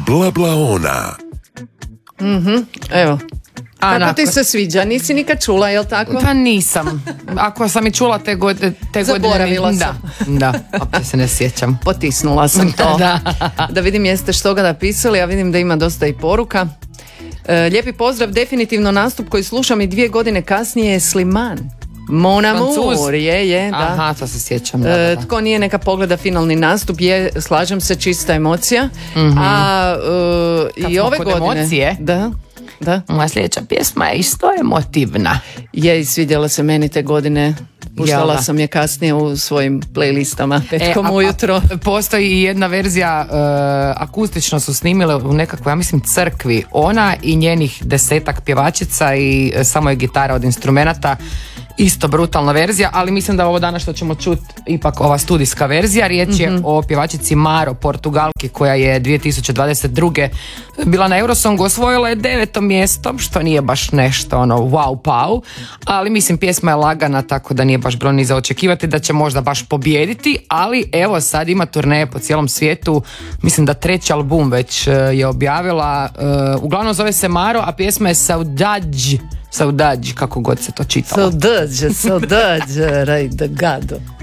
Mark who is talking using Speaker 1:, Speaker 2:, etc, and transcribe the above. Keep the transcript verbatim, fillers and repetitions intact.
Speaker 1: Blablaona.
Speaker 2: Mhm, evo.
Speaker 3: A,
Speaker 2: Kako
Speaker 3: nakon...
Speaker 2: ti se sviđa? Nisi nikad čula, jel tako?
Speaker 3: Pa nisam. Ako sam i čula te, god, te godine...
Speaker 2: Zaboravila
Speaker 3: da,
Speaker 2: sam.
Speaker 3: Da, opće se ne sjećam.
Speaker 2: Potisnula sam to.
Speaker 3: Da.
Speaker 2: Da vidim jeste što ga napisali, a vidim da ima dosta i poruka. E, lijepi pozdrav, definitivno nastup koji slušam i dvije godine kasnije je Sliman. Mon amour, je, je, da.
Speaker 3: Aha, to se sjećam. Da, da, da.
Speaker 2: E, tko nije neka pogleda finalni nastup, je, slažem se, čista emocija.
Speaker 3: Mm-hmm.
Speaker 2: A e,
Speaker 3: Kad
Speaker 2: i
Speaker 3: smo
Speaker 2: ove
Speaker 3: kod
Speaker 2: godine...
Speaker 3: emocije,
Speaker 2: Da, da.
Speaker 3: moja sljedeća pjesma je isto emotivna.
Speaker 2: Je, i svidjela se meni te godine. Puštala
Speaker 3: Jel da?
Speaker 2: sam je kasnije u svojim playlistama petkom
Speaker 3: e, a,
Speaker 2: ujutro.
Speaker 3: A, postoji i jedna verzija, uh, akustično su snimile u nekakvoj, ja mislim, crkvi. Ona i njenih desetak pjevačica i uh, samo je gitara od instrumenata. Isto brutalna verzija, ali mislim da ovo danas što ćemo čuti ipak ova studijska verzija. Riječ je mm-hmm. o pjevačici Maro, Portugalki, koja je dvije tisuće dvadeset druge bila na Eurosongu, osvojila je deveto mjesto, što nije baš nešto ono wow pau, ali mislim pjesma je lagana, tako da nije baš bilo ni za očekivati da će možda baš pobijediti, ali evo sad ima turneje po cijelom svijetu, mislim da treći album već je objavila, uh, uglavnom zove se Maro, a pjesma je Saudade, Saudade, kako god se to čitalo.
Speaker 2: Saudade, saudade, raj da gado.